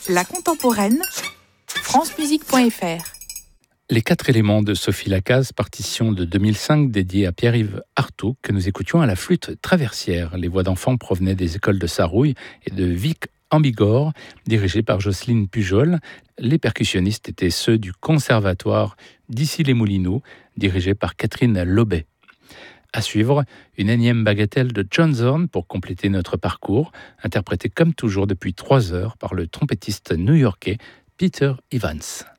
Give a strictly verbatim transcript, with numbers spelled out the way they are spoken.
La contemporaine, francemusique point f r. Les quatre éléments de Sophie Lacaze, partition de deux mille cinq dédiée à Pierre-Yves Artaud, que nous écoutions à la flûte traversière. Les voix d'enfants provenaient des écoles de Sarrouille et de Vic en Bigorre, dirigées par Jocelyne Pujol. Les percussionnistes étaient ceux du Conservatoire d'Issy-les-Moulineaux, dirigé par Catherine Lobet. À suivre, une énième bagatelle de John Zorn pour compléter notre parcours, interprétée comme toujours depuis trois heures par le trompettiste new-yorkais Peter Evans.